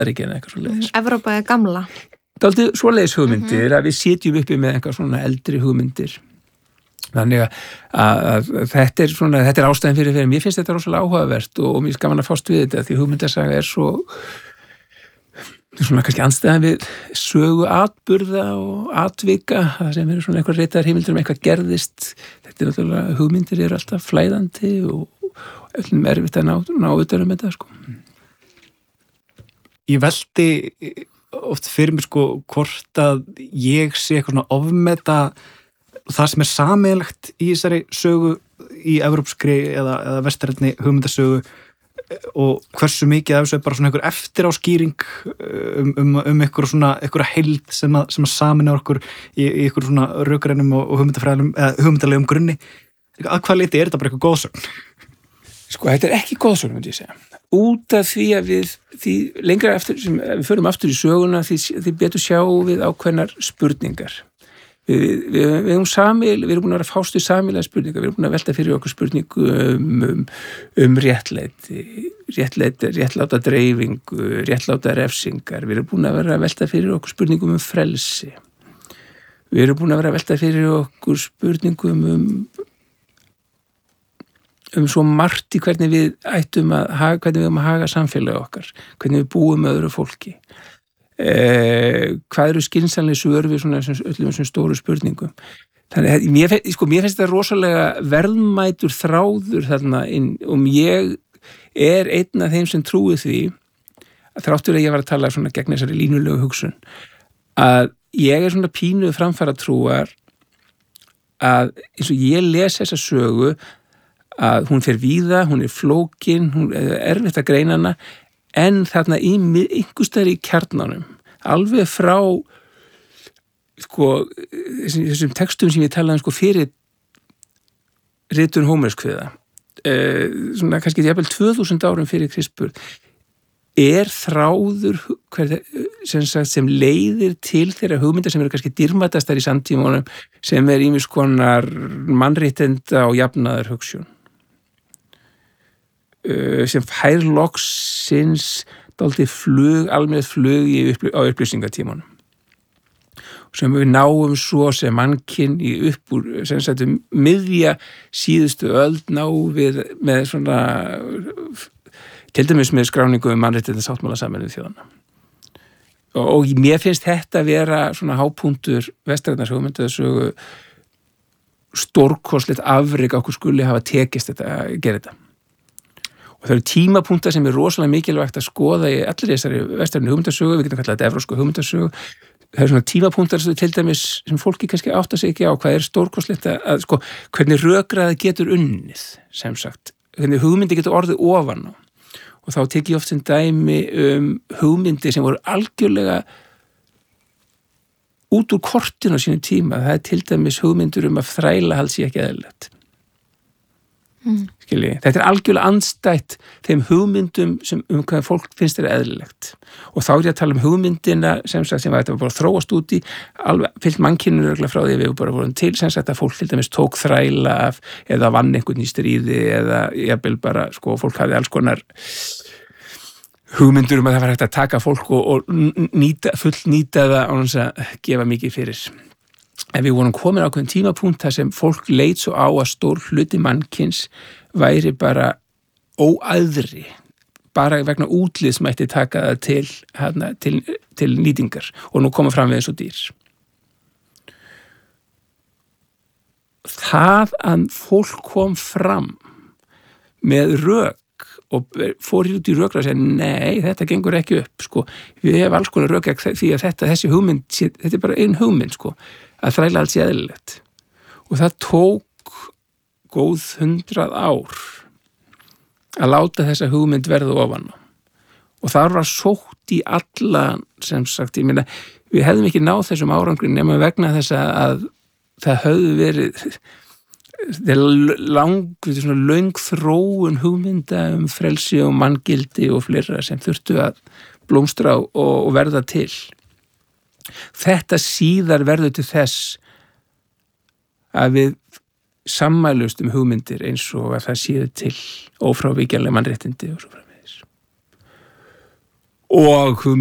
Bandaríkjanna eitthvað svo leiðis. Evrópa er gamla. Dálítið svo leiðis hugmyndir að við sitjum uppi með eitthvað svona eldri hugmyndir. Þannig að þetta er ástæðan fyrir mér finnst þetta rosalega áhugavert og mér er gaman að fást við þetta því hugmyndasaga er svona kannski andstæðan við sögu atburða og atvika, það sem eru svona eitthvað ritaðar heimildir eitthvað gerðist. Þetta er náttúrulega, hugmyndir eru alltaf flæðandi og öllum erfitt að ná utan þetta, sko. Ég velti oft fyrir mér, sko, hvort að ég sé eitthvað svona ofmeta það sem er sameiginlegt í þessari sögu í evrópskri eða vestrænni hugmyndasögu og hversu mikið af þessu er bara svona einhver eftiráskýring einhverja heild sem að sameina okkur í einhver svona rökrænum og hugmyndalegum grunni. Að hvað leyti er þetta bara eitthvað góðsögn? Sko, þetta er ekki góðsögn, myndi ég segja. Út af því að því lengra eftir sem við förum aftur í söguna því betur sjá við ákveðnar spurningar. Við erum búin að vera fást við sameiginlega spurningar, við erum búin að velta fyrir okkur spurningu réttláta dreifingu, réttláta refsingar, við erum búin að vera að velta fyrir okkur spurningum frelsi, við erum búin að vera að velta fyrir okkur spurningum svo margt í hvernig við ættum hvernig við að haga samfélagi okkar, hvernig við búum með öðru fólki. Hvað eru skynsamleg svör við öllum þessum stóru spurningum. Þannig að mér finnst þetta rosalega verðmætur þráður þarna inn og ég er einn af þeim sem trúi því að þráttur að ég var að tala svona gegn þessari línulegu hugsun að ég er svona pínuð framfara trúar að eins og ég les þessa sögu að hún fer víða, hún er flókin, hún er erfitt að greina hana en þarna einhverstaðar í kjarnanum, alveg frá þessum textum sem ég talaði fyrir ritun Hómerskviða, svona kannski jafnvel 2000 árum fyrir Kristburð, er þráður sem leiðir til þeirra hugmynda sem eru kannski dýrmætastar í samtímanum, sem er ýmis konar mannréttinda og jafnaðar hugsjón. Sem fær loksins dálítið almennilegt flug á upplýsingatímanum. Sem við náum svo sem mannkinn miðja síðustu öld við með svona til dæmis með skráningu mannréttindasáttmála Sameinuðu þjóðanna. Og mér finnst þetta vera svona hápunktur vestrænnar hugmyndasögu stórkostlegt afrek okkur skuli hafa tekist að gera þetta. Og það eru tímapunktar sem er rosalega mikilvægt að skoða í allir þessari vestrænni hugmyndasögu, við getum kallað þetta evrópsku hugmyndasögu. Það eru svona tímapunktar til dæmis sem fólki kannski átta sig ekki á hvað er stórkostlegt að hvernig rökræði getur unnið, sem sagt, hvernig hugmyndi getur orðið ofan á. Og þá tek ég oft sem dæmi hugmyndi sem voru algjörlega út úr kortinu á sínum tíma. Það er til dæmis hugmyndur að þrælahald sé ekki eðlilegt. Þetta er algjörlega andstætt þeim hugmyndum sem hvað fólk finnst þeirra eðlilegt og þá er ég að tala hugmyndina sem þetta var bara þróast út í fyllt mannkyninu örugglega frá því að við bara vorum til sem sagt að fólk til dæmis tók þræla af eða vann einhvern í stríði eða jafnvel bara fólk hafði alls konar hugmyndur að það var hægt að taka fólk og fullnýta það án þess að gefa mikið fyrir. En við vorum komin á ákveðin tímapunkt þar sem fólk leit svo á að stór hluti mannkyns væri bara óæðri, bara vegna útlits mætti taka það til nýtingar og nú koma fram við eins og dýr. Það að fólk kom fram með rök og fór út í rökra og segja nei, þetta gengur ekki upp, við hefum alls konar rök því að þessi hugmynd, þetta er bara ein hugmynd, að þræla alls í eðlilegt. Og það tók góð 100 ár að láta þessa hugmynd verða ofan á. Og það var sótt í alla, sem sagt, við hefðum ekki náð þessum árangri nema vegna þess að það höfðu verið löng þróun hugmynda frelsi og manngildi og fleira sem þurftu að blómstra og verða til. Þetta síðar verður til þess að við sammælust hugmyndir eins og að það séu til ófrávíkjanleg mannréttindi og svo framvegis. og